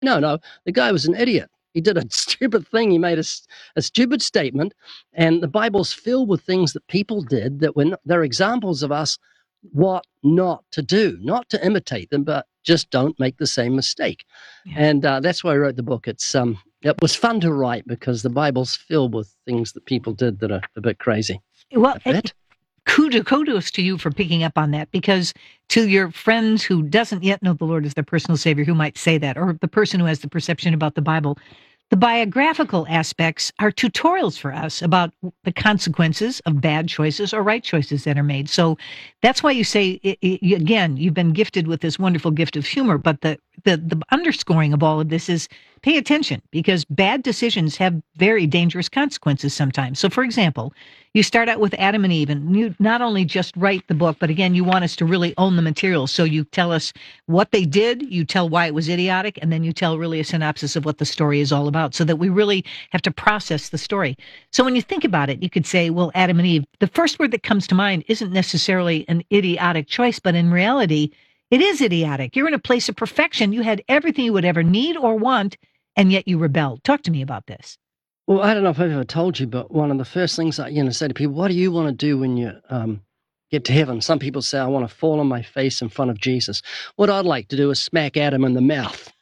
No, the guy was an idiot. He did a stupid thing. He made a stupid statement, and the Bible's filled with things that people did that they're examples of us what not to do, not to imitate them, but just don't make the same mistake. Yeah. And that's why I wrote the book. It was fun to write because the Bible's filled with things that people did that are a bit crazy. Well, kudos to you for picking up on that, because to your friends who doesn't yet know the Lord as their personal Savior, who might say that, or the person who has the perception about the Bible, the biographical aspects are tutorials for us about the consequences of bad choices or right choices that are made. So that's why you say, again, you've been gifted with this wonderful gift of humor, but the underscoring of all of this is pay attention, because bad decisions have very dangerous consequences sometimes. So, for example, you start out with Adam and Eve, and you not only just write the book, but again, you want us to really own the material. So you tell us what they did, you tell why it was idiotic, and then you tell really a synopsis of what the story is all about, so that we really have to process the story. So when you think about it, you could say, well, Adam and Eve, the first word that comes to mind isn't necessarily an idiotic choice, but in reality, it is idiotic. You're in a place of perfection. You had everything you would ever need or want, and yet you rebelled. Talk to me about this. Well, I don't know if I've ever told you, but one of the first things I say to people, what do you want to do when you get to heaven? Some people say, I want to fall on my face in front of Jesus. What I'd like to do is smack Adam in the mouth.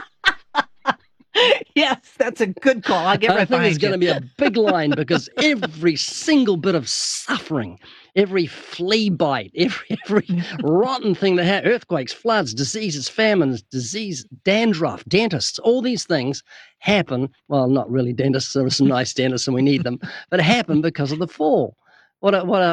Yes, that's a good call. I'll get right behind you. I think there's going to be a big line, because every single bit of suffering, every flea bite, every rotten thing that had earthquakes, floods, diseases, famines, dandruff, dentists, all these things happen. Well, not really dentists. There are some nice dentists and we need them, but happen because of the fall. What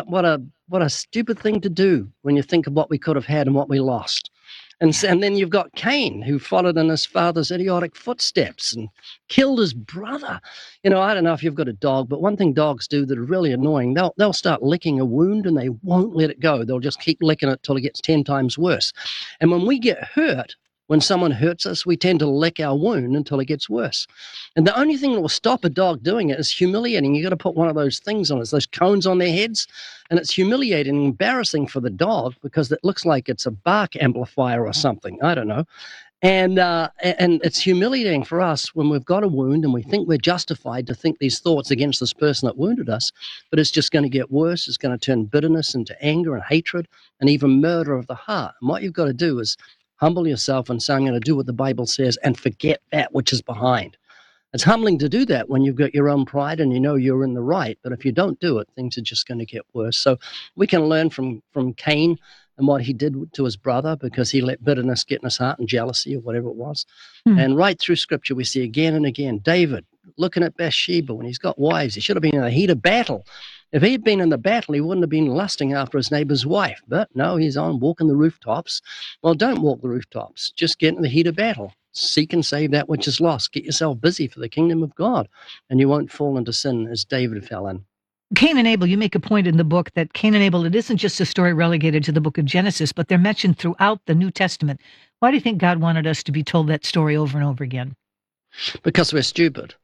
a stupid thing to do when you think of what we could have had and what we lost. And then you've got Cain, who followed in his father's idiotic footsteps and killed his brother. I don't know if you've got a dog, but one thing dogs do that are really annoying, they'll start licking a wound and they won't let it go. They'll just keep licking it till it gets 10 times worse. And when we get hurt, when someone hurts us, we tend to lick our wound until it gets worse. And the only thing that will stop a dog doing it is humiliating. You've got to put one of those things on it, those cones on their heads, and it's humiliating and embarrassing for the dog because it looks like it's a bark amplifier or something. I don't know. And it's humiliating for us when we've got a wound and we think we're justified to think these thoughts against this person that wounded us, but it's just going to get worse. It's going to turn bitterness into anger and hatred and even murder of the heart. And what you've got to do is humble yourself and say, I'm going to do what the Bible says and forget that which is behind. It's humbling to do that when you've got your own pride and you know you're in the right. But if you don't do it, things are just going to get worse. So we can learn from Cain and what he did to his brother, because he let bitterness get in his heart and jealousy or whatever it was. And right through Scripture, we see again and again, David looking at Bathsheba when he's got wives. He should have been in the heat of battle. If he had been in the battle, he wouldn't have been lusting after his neighbor's wife. But no, he's on walking the rooftops. Well, don't walk the rooftops. Just get in the heat of battle. Seek and save that which is lost. Get yourself busy for the kingdom of God, and you won't fall into sin as David fell in. Cain and Abel, you make a point in the book that Cain and Abel, it isn't just a story relegated to the book of Genesis, but they're mentioned throughout the New Testament. Why do you think God wanted us to be told that story over and over again? Because we're stupid.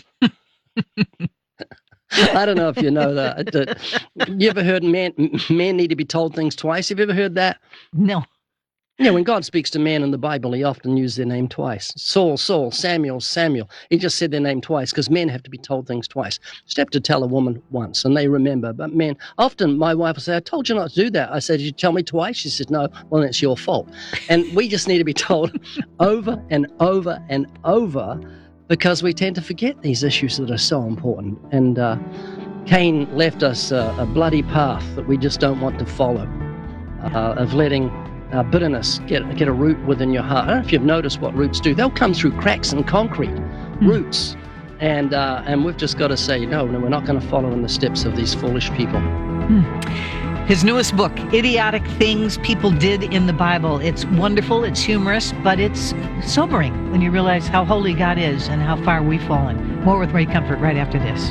I don't know if you know that. You ever heard men need to be told things twice? Have you ever heard that? No. Yeah, when God speaks to men in the Bible, he often uses their name twice. Saul, Saul, Samuel, Samuel. He just said their name twice because men have to be told things twice. Just have to tell a woman once and they remember. But men, often my wife will say, I told you not to do that. I said, did you tell me twice? She said, no, well, that's your fault. And we just need to be told over and over and over, because we tend to forget these issues that are so important. And Cain left us a bloody path that we just don't want to follow, of letting bitterness get a root within your heart. I don't know if you've noticed what roots do. They'll come through cracks in concrete, roots. And we've just got to say, no, we're not going to follow in the steps of these foolish people. His newest book, Idiotic Things People Did in the Bible. It's wonderful, it's humorous, but it's sobering when you realize how holy God is and how far we've fallen. More with Ray Comfort right after this.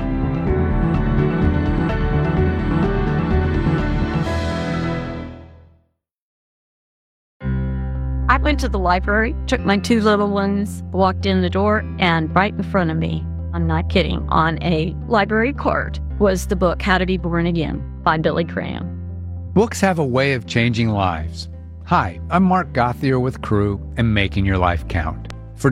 I went to the library, took my two little ones, walked in the door, and right in front of me, I'm not kidding, on a library card was the book How to Be Born Again by Billy Graham. Books have a way of changing lives. Hi, I'm Mark Gothier with Cru and Making Your Life Count.